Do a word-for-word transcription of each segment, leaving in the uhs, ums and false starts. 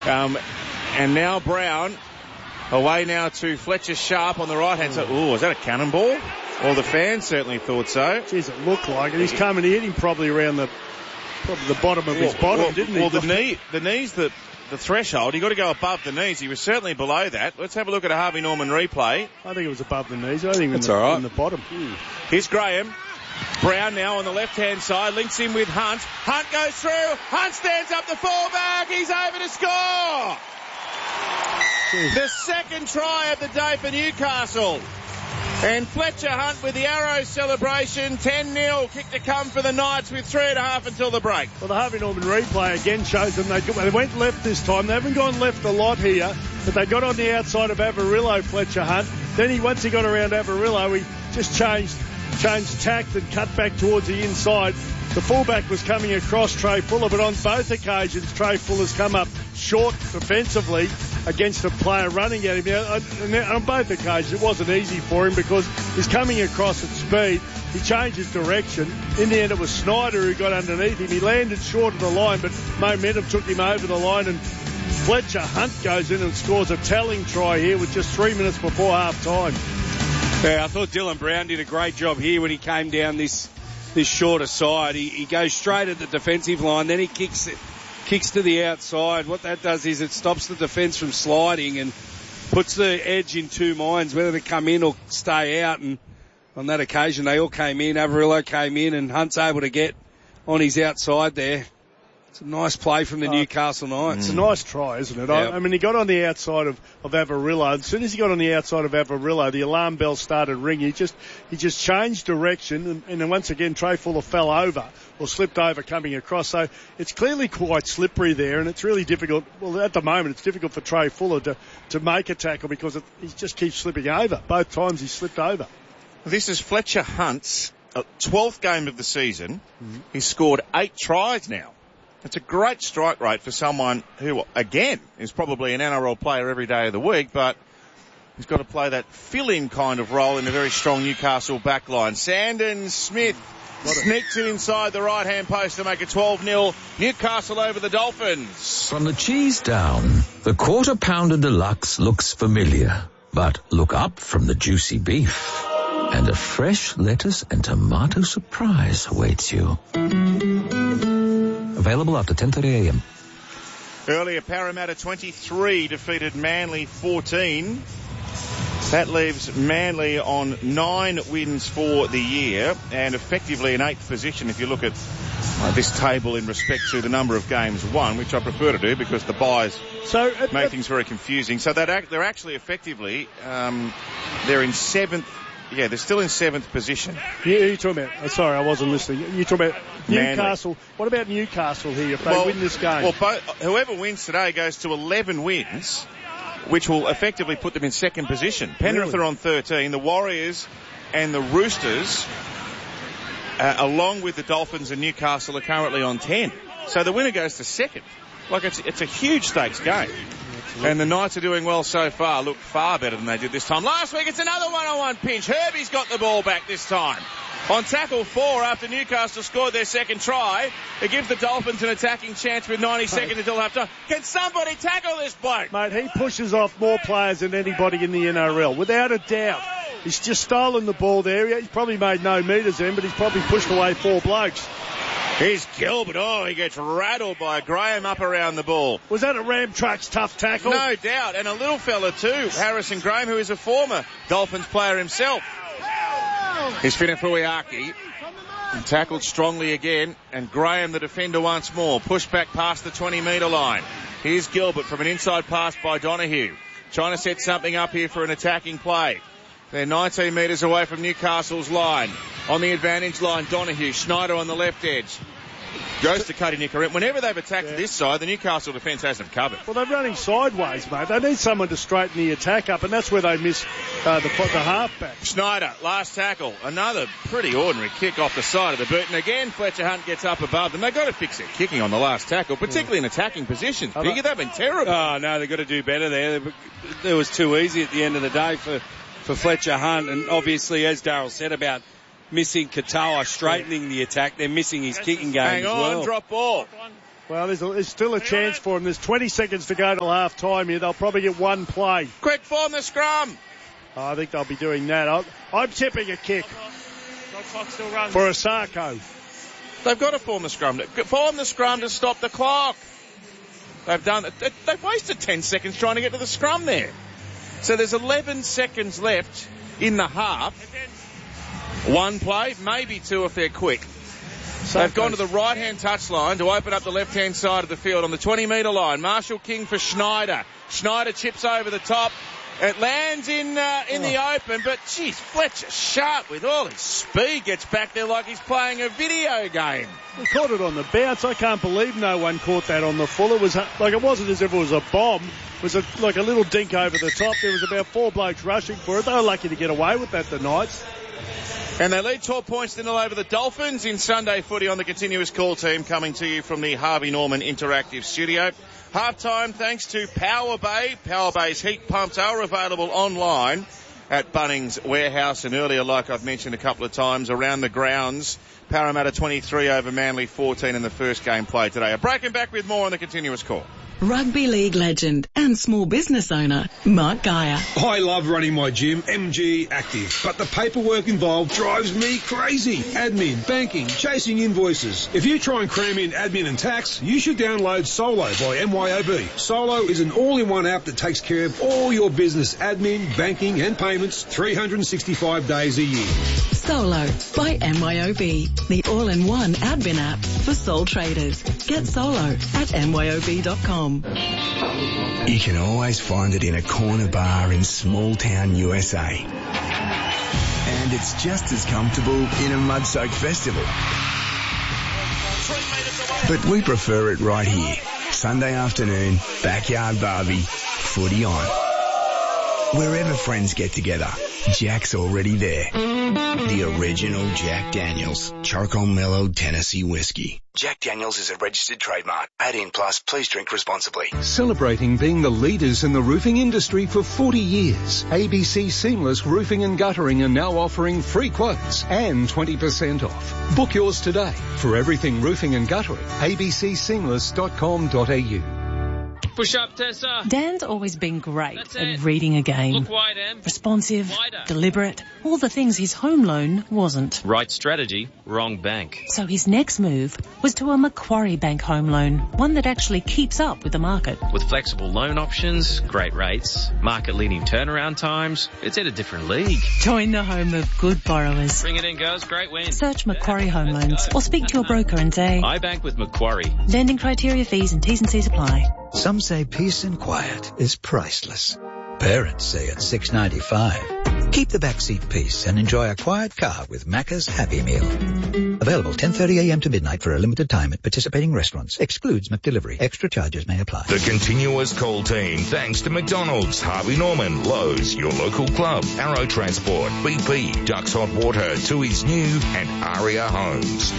Um, and now Brown away now to Fletcher Sharp on the right hand side. Oh, is that a cannonball? Well, the fans certainly thought so. Geez, it looked like it. He's coming, he hit him probably around the probably the bottom of his well, bottom, well, didn't he? Well, the knee, the knees, the the threshold. You got to go above the knees. He was certainly below that. Let's have a look at a Harvey Norman replay. I think it was above the knees. I think that's in the, all right. in the bottom. Hmm. Here's Graham. Brown now on the left-hand side, links in with Hunt. Hunt goes through. Hunt stands up the fullback. He's over to score. Jeez. The second try of the day for Newcastle. And Fletcher Hunt with the arrow celebration. ten nil. Kick to come for the Knights with three and a half until the break. Well, the Harvey Norman replay again shows them they, they went left this time. They haven't gone left a lot here, but they got on the outside of Avarillo, Fletcher Hunt. Then he once he got around Avarillo, he just changed changed tact and cut back towards the inside. The fullback was coming across Trey Fuller, but on both occasions Trey Fuller's come up short defensively against a player running at him. Now, on both occasions it wasn't easy for him because he's coming across at speed. He changed his direction. In the end it was Snyder who got underneath him. He landed short of the line, but momentum took him over the line, and Fletcher Hunt goes in and scores a telling try here with just three minutes before half time. Yeah, I thought Dylan Brown did a great job here when he came down this this shorter side. He, he goes straight at the defensive line, then he kicks it, kicks to the outside. What that does is it stops the defence from sliding and puts the edge in two minds, whether to come in or stay out. And on that occasion, they all came in. Avarillo came in, and Hunt's able to get on his outside there. It's a nice play from the oh, Newcastle Knights. It's a nice try, isn't it? Yep. I, I mean, he got on the outside of, of Avarillo. As soon as he got on the outside of Avarillo, the alarm bell started ringing. He just he just changed direction, and, and then once again, Trey Fuller fell over or slipped over coming across. So it's clearly quite slippery there, and it's really difficult. Well, at the moment, it's difficult for Trey Fuller to, to make a tackle because it, he just keeps slipping over. Both times he slipped over. This is Fletcher Hunt's twelfth game of the season. Mm-hmm. He's scored eight tries now. It's a great strike rate for someone who, again, is probably an N R L player every day of the week, but he's got to play that fill-in kind of role in a very strong Newcastle backline. Sandon Smith sneaks it inside the right-hand post to make it twelve nil. Newcastle over the Dolphins. From the cheese down, the Quarter Pounder Deluxe looks familiar. But look up from the juicy beef, and a fresh lettuce and tomato surprise awaits you. Available after ten thirty a.m. Earlier, Parramatta twenty-three defeated Manly fourteen. That leaves Manly on nine wins for the year and effectively in eighth position if you look at uh, this table in respect to the number of games won, which I prefer to do because the buys so, uh, make uh, things very confusing. So that act, they're actually effectively, um, they're in seventh. Yeah, they're still in seventh position. Yeah, you're talking about, oh, sorry, I wasn't listening. You're talking about Newcastle. Manly. What about Newcastle here if they well, win this game? Well, both, whoever wins today goes to eleven wins, which will effectively put them in second position. Penrith really? are on thirteen. The Warriors and the Roosters, uh, along with the Dolphins and Newcastle, are currently on ten. So the winner goes to second. Like, it's, it's a huge stakes game. And the Knights are doing well so far. Look, far better than they did this time. Last week, it's another one-on-one pinch. Herbie's got the ball back this time. On tackle four, after Newcastle scored their second try, it gives the Dolphins an attacking chance with ninety seconds until half-time. Can somebody tackle this bloke? Mate, he pushes off more players than anybody in the N R L, without a doubt. He's just stolen the ball there. He's probably made no metres then, but he's probably pushed away four blokes. Here's Gilbert. Oh, he gets rattled by Graham up around the ball. Was that a Ram Trucks tough tackle? No doubt. And a little fella too, Harrison Graham, who is a former Dolphins player himself. Here's Finafuiaki. Tackled strongly again. And Graham, the defender, once more. Pushed back past the twenty metre line. Here's Gilbert from an inside pass by Donahue. Trying to set something up here for an attacking play. They're nineteen metres away from Newcastle's line. On the advantage line, Donahue. Schneider on the left edge. Goes to Cuddy Nicorette. Whenever they've attacked yeah. this side, the Newcastle defence has them covered. Well, they're running sideways, mate. They need someone to straighten the attack up, and that's where they miss uh, the, the halfback. Schneider, last tackle. Another pretty ordinary kick off the side of the boot. And again, Fletcher Hunt gets up above them. They've got to fix their kicking on the last tackle, particularly in attacking positions. Biggie, they've been terrible. Oh, no, they've got to do better there. It was too easy at the end of the day for, for Fletcher Hunt. And obviously, as Darryl said about missing Katoa straightening the attack, they're missing his kicking game Hang as on, well. drop ball. Well, there's, a, there's still a chance for them. There's twenty seconds to go till half time here. They'll probably get one play. Quick, form the scrum. Oh, I think they'll be doing that. I'm, I'm tipping a kick for Asako. They've got to form the scrum. Form the scrum to stop the clock. They've done it. They've wasted ten seconds trying to get to the scrum there. So there's eleven seconds left in the half. One play, maybe two if they're quick. They've gone to the right-hand touchline to open up the left-hand side of the field on the twenty-metre line. Marshall King for Schneider. Schneider chips over the top. It lands in uh, in oh. the open, but, geez, Fletcher Sharp with all his speed gets back there like he's playing a video game. He caught it on the bounce. I can't believe no one caught that on the full. It was like it wasn't as if it was a bomb. It was a, like a little dink over the top. There was about four blokes rushing for it. They were lucky to get away with that, the Knights. And they lead twelve points to nil over the Dolphins in Sunday footy on the Continuous Call team, coming to you from the Harvey Norman Interactive Studio. Half-time thanks to Power Bay. Power Bay's heat pumps are available online at Bunnings Warehouse. And earlier, like I've mentioned a couple of times, around the grounds, Parramatta twenty-three over Manly fourteen in the first game played today. A break and back with more on the Continuous Call. Rugby league legend and small business owner, Mark Geyer. I love running my gym, M G Active, but the paperwork involved drives me crazy. Admin, banking, chasing invoices. If you try and cram in admin and tax, you should download Solo by M Y O B. Solo is an all-in-one app that takes care of all your business admin, banking and payments three hundred sixty-five days a year. Solo by M Y O B, the all-in-one admin app for sole traders. Get Solo at M Y O B dot com. You can always find it in a corner bar in small town U S A. And it's just as comfortable in a mud-soaked festival. But we prefer it right here. Sunday afternoon, backyard barbie, footy on. Wherever friends get together, Jack's already there. The original Jack Daniels, charcoal mellowed Tennessee whiskey. Jack Daniels is a registered trademark. eighteen plus, please drink responsibly. Celebrating being the leaders in the roofing industry for forty years, A B C Seamless Roofing and Guttering are now offering free quotes and twenty percent off. Book yours today. For everything roofing and guttering, a b c seamless dot com dot a u. Push up, Tessa. Dan's always been great at reading a game. Look wide, Em. Responsive, Wider. deliberate, all the things his home loan wasn't. Right strategy, wrong bank. So his next move was to a Macquarie Bank home loan, one that actually keeps up with the market. With flexible loan options, great rates, market-leading turnaround times, it's at a different league. Join the home of good borrowers. Bring it in, girls. Great win. Search Macquarie Home Loans or speak to your broker and say, I bank with Macquarie. Lending criteria, fees and T's and C's apply. Some say peace and quiet is priceless. Parents say it's six dollars and ninety-five cents. Keep the backseat peace and enjoy a quiet car with Macca's Happy Meal. Available ten thirty a.m. to midnight for a limited time at participating restaurants. Excludes McDelivery. Extra charges may apply. The Continuous Call team, thanks to McDonald's, Harvey Norman, Lowe's, your local club, Arrow Transport, B P, Ducks Hot Water, Tui's New, and Aria Homes.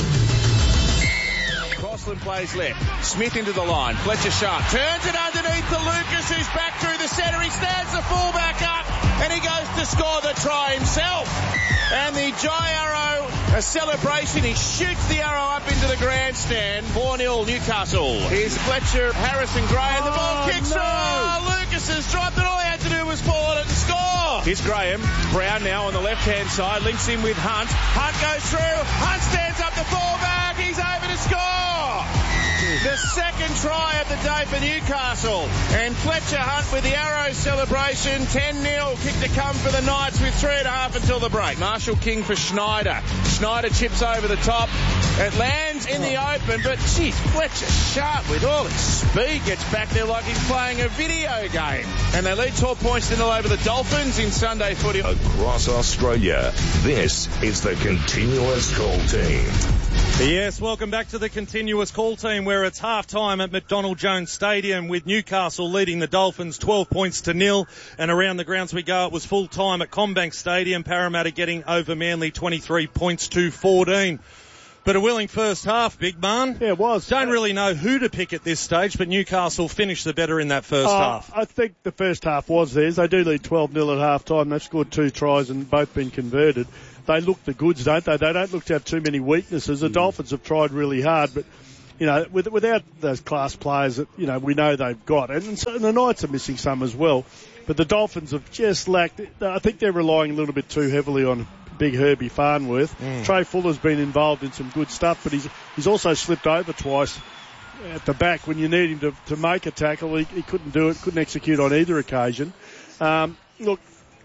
Crossland plays left. Smith into the line. Fletcher Sharp turns it underneath to Lucas, who's back through the centre. He stands the fullback up, and he goes to score the try himself. And the Jai Arrow, a celebration. He shoots the arrow up into the grandstand. four nil Newcastle. Here's Fletcher, Harrison Graham. The ball oh, kicks no. through. Oh, Lucas has dropped it. All he had to do was fall on it and score. Here's Graham. Brown now on the left-hand side. Links in with Hunt. Hunt goes through. Hunt stands up the fullback. He's over to score. The second try of the day for Newcastle. And Fletcher Hunt with the arrow celebration. ten nil. Kick to come for the Knights with three and a half until the break. Marshall King for Schneider. Schneider chips over the top. It lands in the open, but geez, Fletcher Sharp with all his speed gets back there like he's playing a video game. And they lead twelve points to nil over the Dolphins in Sunday footy. Across Australia, this is the Continuous Call team. Yes, welcome back to the Continuous Call team, where it's half-time at McDonald Jones Stadium with Newcastle leading the Dolphins twelve points to nil. And around the grounds we go, it was full-time at CommBank Stadium. Parramatta getting over Manly twenty-three points to fourteen. But a willing first half, Big Man. Yeah, it was. Don't really know who to pick at this stage, but Newcastle finished the better in that first uh, half. I think the first half was theirs. They do lead twelve nil at half-time. They've scored two tries and both been converted. They look the goods, don't they? They don't look to have too many weaknesses. The mm. Dolphins have tried really hard, but you know, with, without those class players that, you know, we know they've got. And, and, so, and the Knights are missing some as well. But the Dolphins have just lacked, I think they're relying a little bit too heavily on big Herbie Farnworth. Mm. Trey Fuller's been involved in some good stuff, but he's he's also slipped over twice at the back when you need him to, to make a tackle. He, he couldn't do it, couldn't execute on either occasion. Um, look,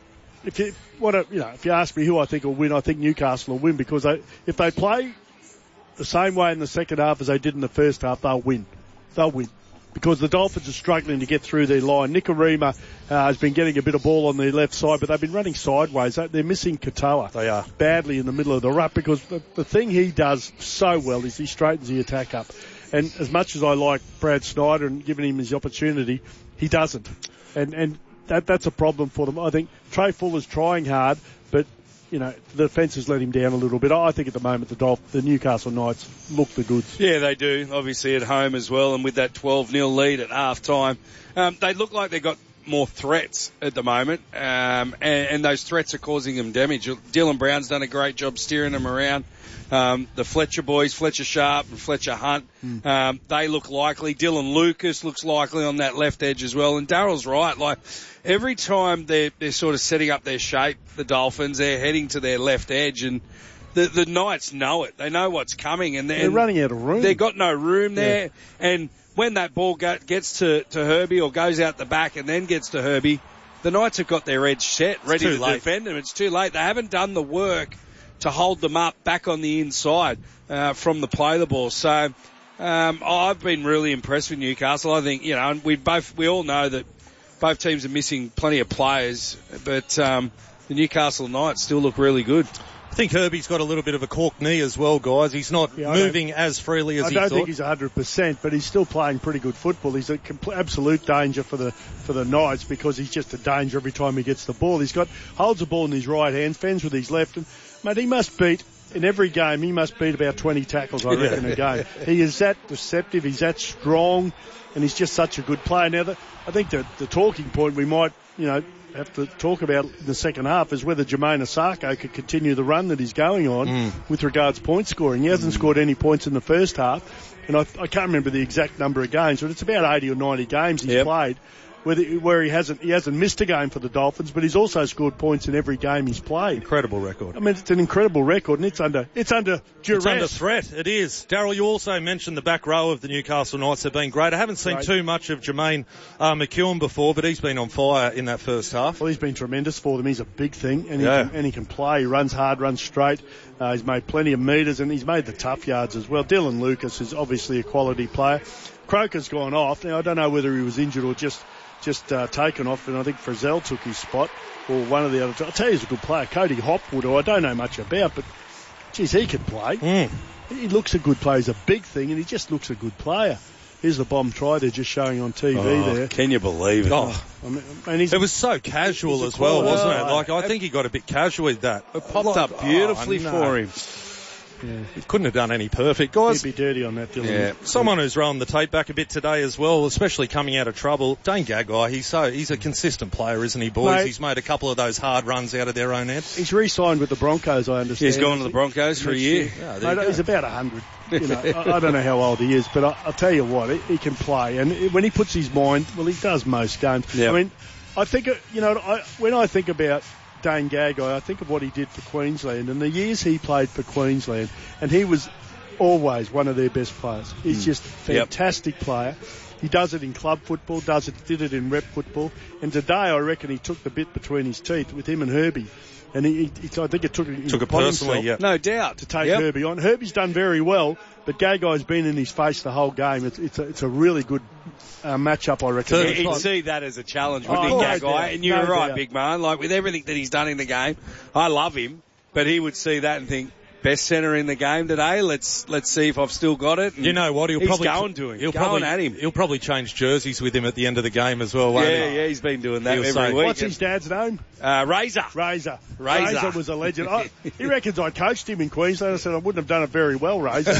if you what a, you know, if you ask me who I think will win, I think Newcastle will win because they, if they play the same way in the second half as they did in the first half, they'll win. They'll win. Because the Dolphins are struggling to get through their line. Nikorima uh, has been getting a bit of ball on the left side, but they've been running sideways. They're missing Katoa. They are. Badly in the middle of the rut because the, the thing he does so well is he straightens the attack up. And as much as I like Brad Snyder and giving him his opportunity, he doesn't. And and that that's a problem for them. I think Trey Fuller's trying hard, but you know, the defence has let him down a little bit. I think at the moment the Dolph- the Newcastle Knights look the goods. Yeah, they do. Obviously at home as well, and with that twelve nil lead at half time. Um, they look like they've got more threats at the moment, um, and, and those threats are causing them damage. Dylan Brown's done a great job steering them around. Um, the Fletcher boys, Fletcher Sharp and Fletcher Hunt, mm. um, they look likely. Dylan Lucas looks likely on that left edge as well. And Darryl's right. Like, every time they're, they're sort of setting up their shape, the Dolphins, they're heading to their left edge and the, the Knights know it. They know what's coming and they're, they're running out of room. They've got no room there. Yeah. And when that ball go, gets to, to Herbie or goes out the back and then gets to Herbie, the Knights have got their edge set, ready to late. defend them. It's too late. They haven't done the work to hold them up back on the inside uh, from the play the ball. So um, I've been really impressed with Newcastle. I think, you know, we both we all know that both teams are missing plenty of players, but um, the Newcastle Knights still look really good. I think Herbie's got a little bit of a cork knee as well, guys. He's not yeah, moving as freely as I he don't thought. think he's one hundred percent, but he's still playing pretty good football. He's a complete, absolute danger for the for the Knights because he's just a danger every time he gets the ball. He's got holds the ball in his right hand, fends with his left, and mate, he must beat in every game. He must beat about twenty tackles, I reckon, a game. He is that deceptive. He's that strong, and he's just such a good player. Now, the, I think the the talking point we might, you know, have to talk about in the second half is whether Jermaine Asako could continue the run that he's going on mm. with regards to point scoring. He hasn't mm. scored any points in the first half, and I, I can't remember the exact number of games, but it's about eighty or ninety games he's yep. played. Whether, where he hasn't he hasn't missed a game for the Dolphins, but he's also scored points in every game he's played. Incredible record. I mean, it's an incredible record, and it's under it's under duress. It's under threat. It is. Darryl, you also mentioned the back row of the Newcastle Knights have been great. I haven't seen Great. too much of Jermaine uh, McEwen before, but he's been on fire in that first half. Well, he's been tremendous for them. He's a big thing, and he, yeah. can, and he can play. He runs hard, runs straight. Uh, he's made plenty of metres, and he's made the tough yards as well. Dylan Lucas is obviously a quality player. Croker's gone off. Now, I don't know whether he was injured or just... just uh, taken off, and I think Frizzell took his spot, or one of the other. I'll tell you, he's a good player. Cody Hopwood, who I don't know much about, but geez, he can play. Mm. He looks a good player. He's a big thing, and he just looks a good player. Here's the bomb try they're just showing on T V oh, there. Can you believe it? Oh. I mean, and he's, it was so casual as well, wasn't it? Like, I think he got a bit casual with that. It popped up beautifully oh, no. for him. Yeah. He couldn't have done any perfect, guys. He'd be dirty on that, Dylan. Yeah. Someone who's rolling the tape back a bit today as well, especially coming out of trouble. Dane Gagai, he's so he's a consistent player, isn't he, boys? Mate, he's made a couple of those hard runs out of their own end. He's re-signed with the Broncos, I understand. He's gone to the Broncos for a year. Yeah, Mate, he's about one hundred. You know, I, I don't know how old he is, but I, I'll tell you what, he, he can play. And it, when he puts his mind, well, he does most games. Yep. I mean, I think, you know, I, when I think about Dane Gagai, I think of what he did for Queensland and the years he played for Queensland, and he was always one of their best players. He's mm. just a fantastic yep. player. He does it in club football, does it, did it in rep football, and today I reckon he took the bit between his teeth with him and Herbie. And he, he, I think it took, took it personally, yeah. No doubt. To take yep. Herbie on. Herbie's done very well, but Gagai's been in his face the whole game. It's, it's, a, it's a really good uh, matchup, I reckon. So he'd see that as a challenge, wouldn't oh, he, no Gagai? doubt. And you're no right, doubt. big man. Like, with everything that he's done in the game, I love him, but he would see that and think, best centre in the game today. Let's let's see if I've still got it. And you know what? He'll he's probably going to him. He'll going probably at him. He'll probably change jerseys with him at the end of the game as well. Won't yeah, he? yeah, he's been doing that He'll every say, week. What's his dad's name? Uh, Razor. Razor. Razor. Razor was a legend. I, he reckons I coached him in Queensland. I said I wouldn't have done it very well, Razor.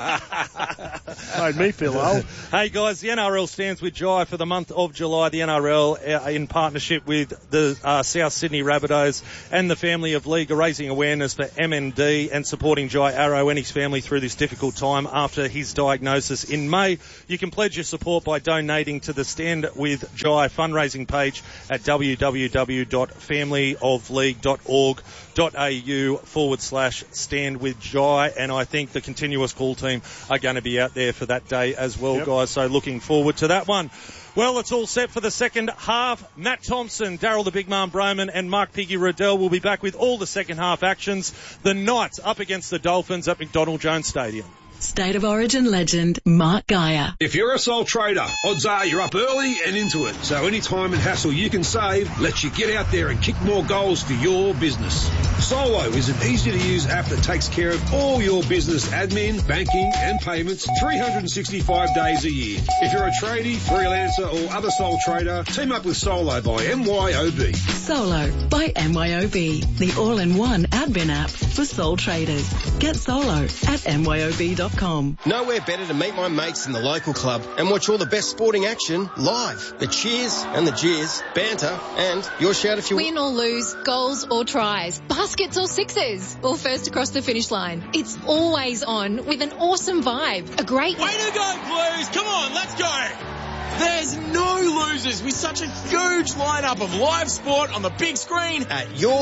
Made me feel old. Hey guys, the N R L stands with Jai for the month of July. The N R L, uh, in partnership with the uh, South Sydney Rabbitohs and the family of League, are raising awareness for M N D and supporting Jai Arrow and his family through this difficult time after his diagnosis in May. You can pledge your support by donating to the Stand With Jai fundraising page at www.familyofleague.org.au forward slash stand with Jai. And I think the continuous call team are going to be out there for that day as well, yep. guys. So looking forward to that one. Well, it's all set for the second half. Matt Thompson, Daryl the Big Man Broman and Mark Piggy Riddell will be back with all the second half actions. The Knights up against the Dolphins at McDonald Jones Stadium. State of Origin legend Mark Geyer. If you're a sole trader, odds are you're up early and into it. So any time and hassle you can save lets you get out there and kick more goals for your business. Solo is an easy-to-use app that takes care of all your business admin, banking and payments three hundred sixty-five days a year. If you're a tradie, freelancer or other sole trader, team up with Solo by M Y O B. Solo by M Y O B, the all-in-one admin app for sole traders. Get Solo at M Y O B dot com. Nowhere better to meet my mates in the local club and watch all the best sporting action live. The cheers and the jeers, banter, and your shout if you win or lose, goals or tries, baskets or sixes, or first across the finish line. It's always on with an awesome vibe. A great way to go, Blues! Come on, let's go! There's no losers with such a huge lineup of live sport on the big screen at your